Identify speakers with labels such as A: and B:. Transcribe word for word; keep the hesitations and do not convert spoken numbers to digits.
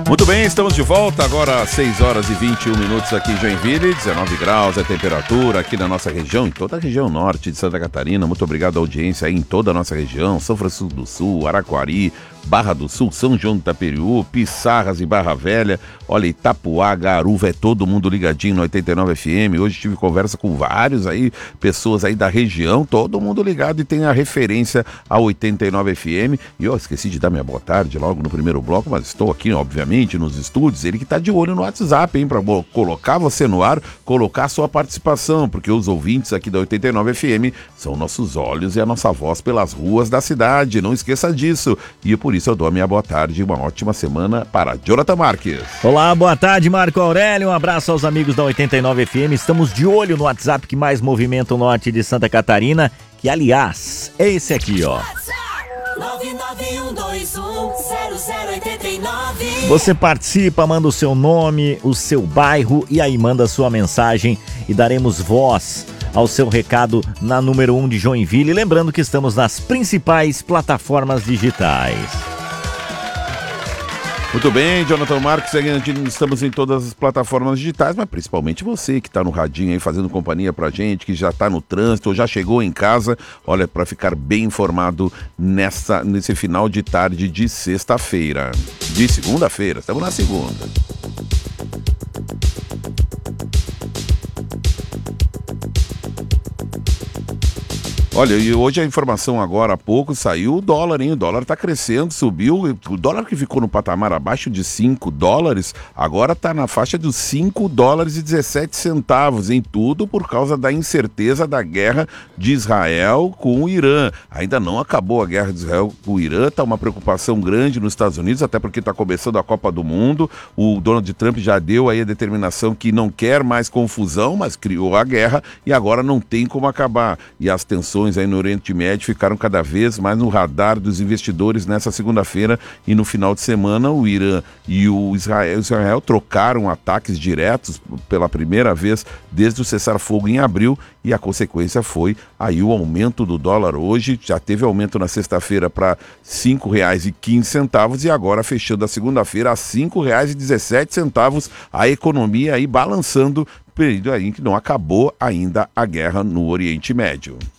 A: Muito bem, estamos de volta agora às seis horas e vinte e um minutos aqui em Joinville, dezenove graus a temperatura aqui na nossa região, em toda a região norte de Santa Catarina. Muito obrigado à audiência aí em toda a nossa região, São Francisco do Sul, Araquari, Barra do Sul, São João do Itaperiú, Pissarras e Barra Velha, olha, Itapuá, Garuva, é todo mundo ligadinho no oitenta e nove F M. Hoje tive conversa com vários aí, pessoas aí da região, todo mundo ligado e tem a referência a oitenta e nove F M. E eu esqueci de dar minha boa tarde logo no primeiro bloco, mas estou aqui, obviamente, nos estúdios, ele que tá de olho no WhatsApp, hein, para colocar você no ar, colocar a sua participação, porque os ouvintes aqui da oitenta e nove F M são nossos olhos e a nossa voz pelas ruas da cidade, não esqueça disso. E por isso eu dou a minha boa tarde e uma ótima semana para Jonathan Marques.
B: Olá, boa tarde, Marco Aurélio, um abraço aos amigos da oitenta e nove F M, estamos de olho no WhatsApp que mais movimenta o norte de Santa Catarina, que aliás, é esse aqui, ó.
C: nove nove um dois um zero zero oito nove.
B: Você participa, manda o seu nome, o seu bairro e aí manda a sua mensagem e daremos voz ao seu recado na número um de Joinville. Lembrando que estamos nas principais plataformas digitais.
A: Muito bem, Jonathan Marques, estamos em todas as plataformas digitais, mas principalmente você que está no radinho aí fazendo companhia pra gente, que já está no trânsito ou já chegou em casa, olha, para ficar bem informado nessa, nesse final de tarde de sexta-feira, de segunda-feira, estamos na segunda. Olha, e hoje a informação agora há pouco saiu o dólar, hein? O dólar tá crescendo, subiu. O dólar que ficou no patamar abaixo de cinco dólares, agora tá na faixa dos cinco dólares e dezessete centavos, em tudo por causa da incerteza da guerra de Israel com o Irã. Ainda não acabou a guerra de Israel com o Irã, tá uma preocupação grande nos Estados Unidos, até porque tá começando a Copa do Mundo. O Donald Trump já deu aí a determinação que não quer mais confusão, mas criou a guerra e agora não tem como acabar. E as tensões aí no Oriente Médio ficaram cada vez mais no radar dos investidores nessa segunda-feira e no final de semana o Irã e o Israel, Israel trocaram ataques diretos pela primeira vez desde o cessar-fogo em abril e a consequência foi aí o aumento do dólar hoje, já teve aumento na sexta-feira para cinco reais e quinze centavos e agora fechando a segunda-feira a cinco reais e dezessete centavos, a economia aí balançando, período aí que não acabou ainda a guerra no Oriente Médio.